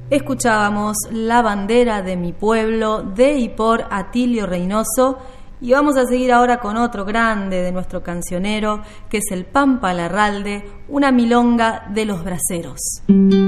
Escuchábamos La bandera de mi pueblo, de y por Atilio Reynoso, y vamos a seguir ahora con otro grande de nuestro cancionero, que es el Pampa Larralde, una milonga de los braceros.